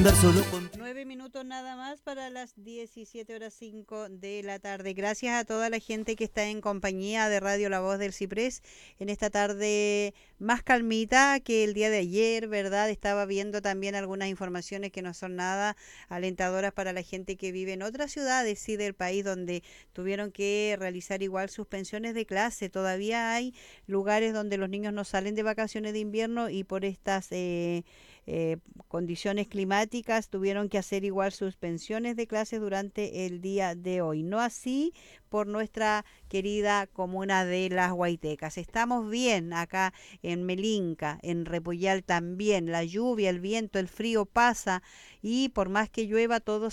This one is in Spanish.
9 minutos nada más para las 17:05 de la tarde. Gracias a toda la gente que está en compañía de Radio La Voz del Ciprés en esta tarde más calmita que el día de ayer, ¿verdad? Estaba viendo también algunas informaciones que no son nada alentadoras para la gente que vive en otras ciudades, sí, del país, donde tuvieron que realizar igual suspensiones de clase. Todavía hay lugares donde los niños no salen de vacaciones de invierno y por estas eh, condiciones climáticas tuvieron que hacer igual suspensiones de clases durante el día de hoy. No así por nuestra querida comuna de Las Guaitecas. Estamos bien acá en Melinca, en Repuyal también. La lluvia, el viento, el frío pasa y por más que llueva todo